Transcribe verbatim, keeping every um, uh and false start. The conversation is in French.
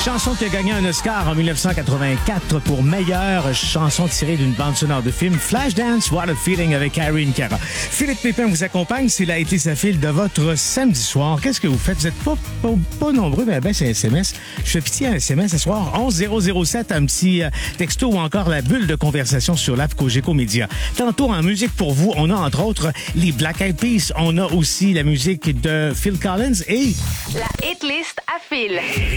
Chanson qui a gagné un Oscar en dix-neuf cent quatre-vingt-quatre pour meilleure chanson tirée d'une bande sonore de film. Flashdance, What a Feeling avec Irene Cara. Philippe Pépin vous accompagne. S'il a été sa file de votre samedi soir. Qu'est-ce que vous faites? Vous n'êtes pas, pas, pas nombreux, mais ben, c'est un S M S. Je fais pitié à un S M S ce soir. onze zéro zéro sept, un petit euh, texto ou encore la bulle de conversation sur l'app Cogeco Média. Tantôt, en musique pour vous, on a entre autres les Black Eyed Peas. On a aussi la musique de Phil Collins et... La hit list à Phil.